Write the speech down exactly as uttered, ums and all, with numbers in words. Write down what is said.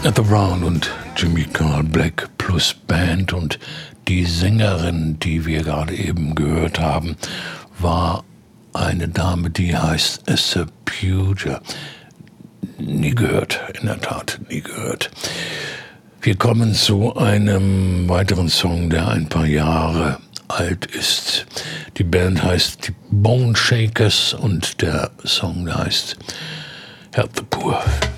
The Round und Jimmy Carl Black plus Band, und die Sängerin, die wir gerade eben gehört haben, war eine Dame, die heißt Sepuja. Nie gehört, in der Tat, nie gehört. Wir kommen zu einem weiteren Song, der ein paar Jahre alt ist. Die Band heißt die Bone Shakers und der Song heißt Help the Poor.